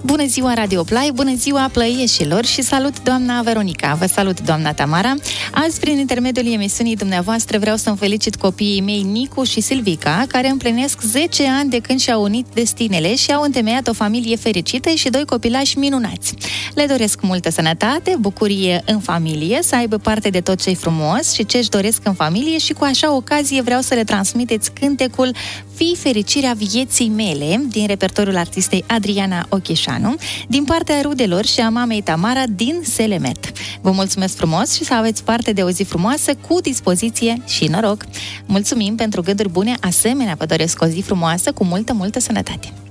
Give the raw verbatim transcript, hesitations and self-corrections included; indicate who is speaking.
Speaker 1: Bună ziua, Radio Play, bună ziua, plăieșilor și salut, doamna Veronica. Vă salut, doamna Tamara. Azi, prin intermediul emisiunii dumneavoastră, vreau să-mi felicit copiii mei Nicu și Silvica, care împlinesc zece ani de când și-au unit destinele și au întemeiat o familie fericită și doi copilași minunați. Le doresc multă sănătate, bucurie în familie, să aibă parte de tot ce-i frumos și ce-și doresc în familie și cu așa ocazie vreau să le transmiteți cântecul Fii fericirea vieții mele, din repertoriul artistei Adriana Ochișanu, din partea rudelor și a mamei Tamara din Selemet. Vă mulțumesc frumos și să aveți parte de o zi frumoasă, cu dispoziție și noroc. Mulțumim pentru gânduri bune, asemenea vă doresc o zi frumoasă cu multă, multă sănătate.